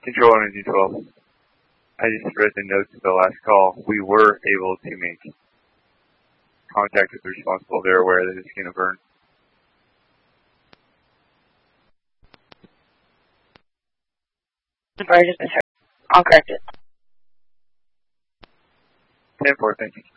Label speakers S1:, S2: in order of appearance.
S1: Control Energy 12. I just read the notes of the last call. We were able to make contact with the responsible. They're aware that it's going to burn.
S2: The bird has been hurt. I'll correct it.
S1: 10-4, thank you.